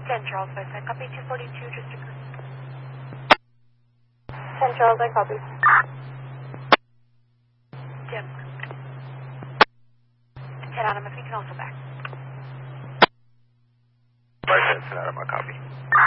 10 Charles, I said. Copy 242, just a 10 Charles, I copy. Jim. 10 Adam, if you can also back. Right, 10 Adam, I copy.